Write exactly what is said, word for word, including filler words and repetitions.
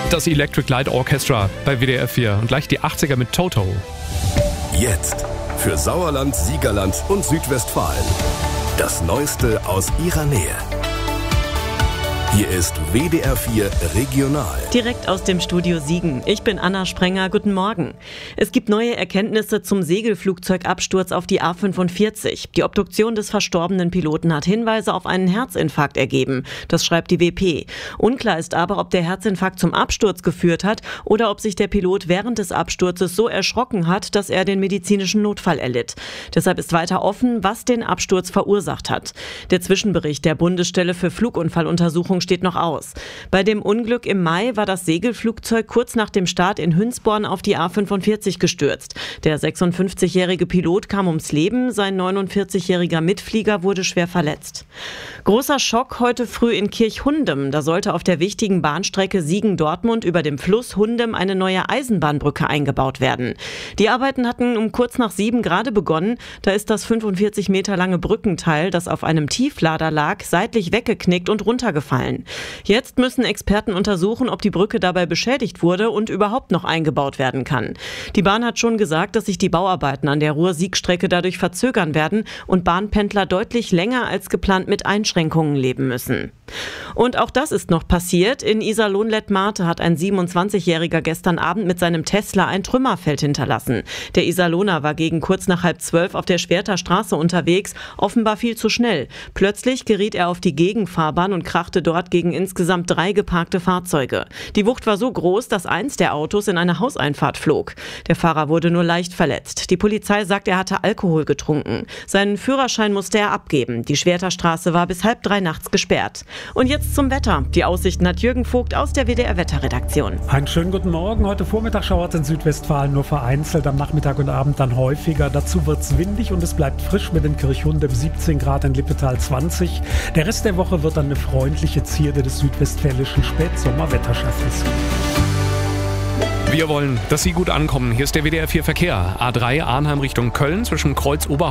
Das Electric Light Orchestra bei W D R vier und gleich die achtziger mit Toto. Jetzt für Sauerland, Siegerland und Südwestfalen. Das Neueste aus ihrer Nähe. Hier ist W D R vier Regional. Direkt aus dem Studio Siegen. Ich bin Anna Sprenger. Guten Morgen. Es gibt neue Erkenntnisse zum Segelflugzeugabsturz auf die A fünfundvierzig. Die Obduktion des verstorbenen Piloten hat Hinweise auf einen Herzinfarkt ergeben. Das schreibt die W P. Unklar ist aber, ob der Herzinfarkt zum Absturz geführt hat oder ob sich der Pilot während des Absturzes so erschrocken hat, dass er den medizinischen Notfall erlitt. Deshalb ist weiter offen, was den Absturz verursacht hat. Der Zwischenbericht der Bundesstelle für Flugunfalluntersuchung steht noch aus. Bei dem Unglück im Mai war das Segelflugzeug kurz nach dem Start in Hünsborn auf die A fünfundvierzig gestürzt. Der sechsundfünfzigjährige Pilot kam ums Leben, sein neunundvierzigjähriger Mitflieger wurde schwer verletzt. Großer Schock heute früh in Kirchhundem. Da sollte auf der wichtigen Bahnstrecke Siegen-Dortmund über dem Fluss Hundem eine neue Eisenbahnbrücke eingebaut werden. Die Arbeiten hatten um kurz nach sieben gerade begonnen. Da ist das fünfundvierzig Meter lange Brückenteil, das auf einem Tieflader lag, seitlich weggeknickt und runtergefallen. Jetzt müssen Experten untersuchen, ob die Brücke dabei beschädigt wurde und überhaupt noch eingebaut werden kann. Die Bahn hat schon gesagt, dass sich die Bauarbeiten an der Ruhr-Sieg-Strecke dadurch verzögern werden und Bahnpendler deutlich länger als geplant mit Einschränkungen leben müssen. Und auch das ist noch passiert. In Iserlohn-Lettmate hat ein siebenundzwanzigjähriger gestern Abend mit seinem Tesla ein Trümmerfeld hinterlassen. Der Iserlohner war gegen kurz nach halb zwölf auf der Schwerter Straße unterwegs, offenbar viel zu schnell. Plötzlich geriet er auf die Gegenfahrbahn und krachte dort gegen insgesamt drei geparkte Fahrzeuge. Die Wucht war so groß, dass eins der Autos in eine Hauseinfahrt flog. Der Fahrer wurde nur leicht verletzt. Die Polizei sagt, er hatte Alkohol getrunken. Seinen Führerschein musste er abgeben. Die Schwerter Straße war bis halb drei nachts gesperrt. Und jetzt zum Wetter. Die Aussichten hat Jürgen Vogt aus der W D R-Wetterredaktion. Einen schönen guten Morgen. Heute Vormittag schauert es in Südwestfalen nur vereinzelt, am Nachmittag und Abend dann häufiger. Dazu wird es windig und es bleibt frisch mit in Kirchhundem siebzehn Grad, in Lippetal zwanzig. Der Rest der Woche wird dann eine freundliche Zierde des südwestfälischen Spätsommerwetterschaffens. Wir wollen, dass Sie gut ankommen. Hier ist der W D R vier Verkehr. A drei Arnheim Richtung Köln zwischen Kreuz Ober